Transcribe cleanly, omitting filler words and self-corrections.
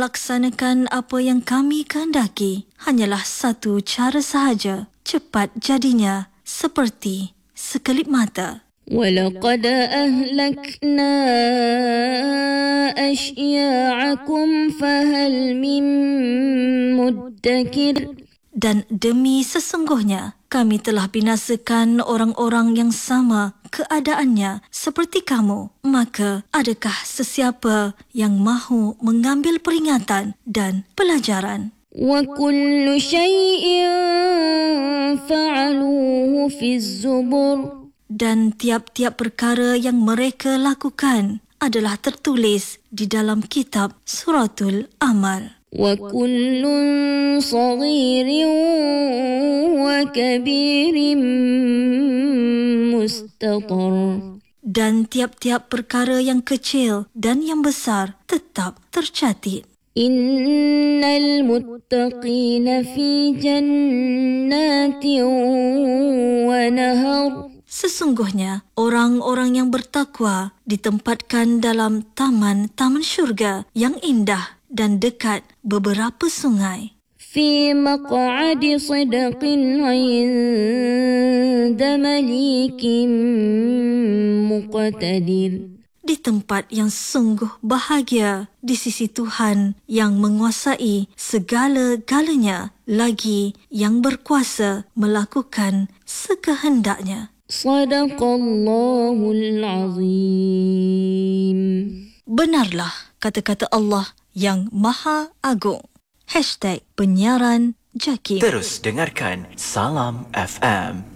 Laksanakan apa yang kami kehendaki. Hanyalah satu cara sahaja. Cepat jadinya seperti sekelip mata. وَلَقَدْ أَهْلَكْنَا أَشْيَاعَكُمْ فَهَلْ مِن مُدَّكِرٍ. Dan demi sesungguhnya, kami telah binasakan orang-orang yang sama keadaannya seperti kamu. Maka, adakah sesiapa yang mahu mengambil peringatan dan pelajaran? وَكُلُّ شَيْءٍ فَعَلُوهُ فِي الزُّبُرِ. Dan tiap-tiap perkara yang mereka lakukan adalah tertulis di dalam kitab Suratul Amal. وَكُلٌّ صَغِيرٍ وَكَبِيرٍ مُسْتَطَرٍ. Dan tiap-tiap perkara yang kecil dan yang besar tetap tercatat. إِنَّ الْمُتَّقِينَ فِي جَنَّاتٍ وَنَهَرٍ. Sesungguhnya, orang-orang yang bertakwa ditempatkan dalam taman-taman syurga yang indah dan dekat beberapa sungai. في مقعد صدق عند مليك مقتدر. Di tempat yang sungguh bahagia di sisi Tuhan yang menguasai segala-galanya, lagi yang berkuasa melakukan sekehendaknya. Sadaqallahul Azim. Benarlah kata-kata Allah yang Maha Agung. #penyiaran Jakim. Terus dengarkan Salam FM.